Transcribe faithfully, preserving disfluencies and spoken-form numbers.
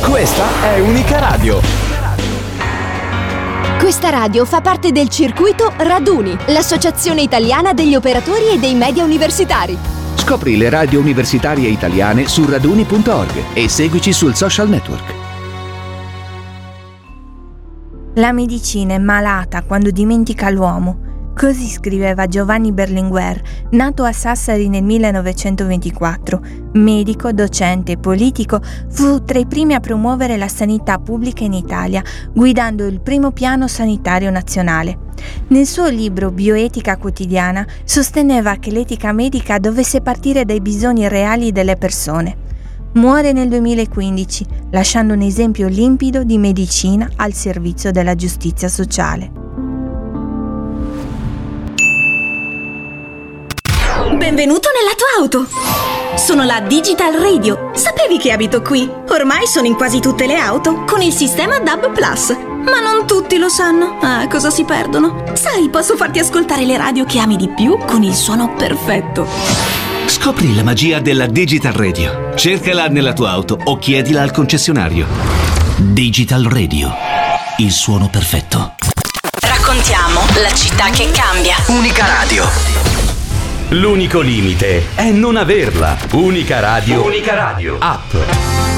Questa è Unica Radio. Questa radio fa parte del circuito Raduni, l'associazione italiana degli operatori e dei media universitari. Scopri le radio universitarie italiane su raduni punto org e seguici sul social network. La medicina è malata quando dimentica l'uomo. Così scriveva Giovanni Berlinguer, nato a Sassari nel millenovecentoventiquattro. Medico, docente e politico, fu tra i primi a promuovere la sanità pubblica in Italia, guidando il primo piano sanitario nazionale. Nel suo libro Bioetica quotidiana sosteneva che l'etica medica dovesse partire dai bisogni reali delle persone. Muore nel duemilaquindici, lasciando un esempio limpido di medicina al servizio della giustizia sociale. Benvenuto nella tua auto! Sono la Digital Radio. Sapevi che abito qui? Ormai sono in quasi tutte le auto con il sistema D A B Plus. Ma non tutti lo sanno. Ah, cosa si perdono? Sai, posso farti ascoltare le radio che ami di più con il suono perfetto. Scopri la magia della Digital Radio. Cercala nella tua auto o chiedila al concessionario. Digital Radio. Il suono perfetto. Raccontiamo la città che cambia. Unica Radio. L'unico limite è non averla. Unica Radio. Unica Radio. App.